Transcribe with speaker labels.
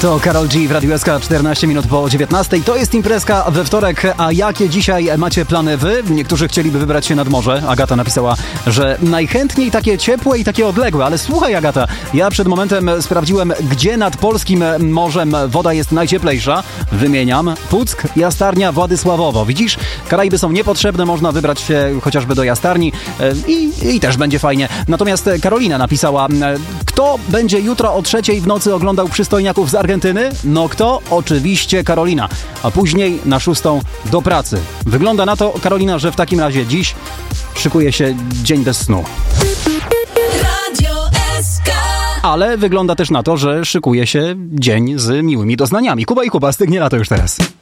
Speaker 1: To Karol G w Radiu SK, 14 minut po 19. To jest imprezka we wtorek, a jakie dzisiaj macie plany wy? Niektórzy chcieliby wybrać się nad morze. Agata napisała, że najchętniej takie ciepłe i takie odległe. Ale słuchaj, Agata, ja przed momentem sprawdziłem, gdzie nad polskim morzem woda jest najcieplejsza. Wymieniam: Puck, Jastarnia, Władysławowo. Widzisz, Karaiby są niepotrzebne, można wybrać się chociażby do Jastarni i też będzie fajnie. Natomiast Karolina napisała: kto będzie jutro o 3:00 w nocy oglądał przystojniaków z Argentyny? No kto? Oczywiście Karolina. A później na 6:00 do pracy. Wygląda na to, Karolina, że w takim razie dziś szykuje się dzień bez snu. Ale wygląda też na to, że szykuje się dzień z miłymi doznaniami. Kuba i Kuba, stygnie na to już teraz.